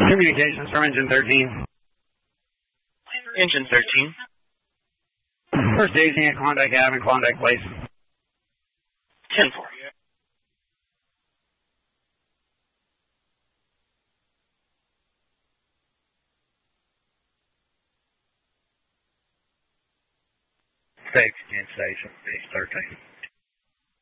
Communications from Engine 13. Engine 13. First staging at Klondike Ave and Klondike Place. 10-4. Station, Station, Station 13.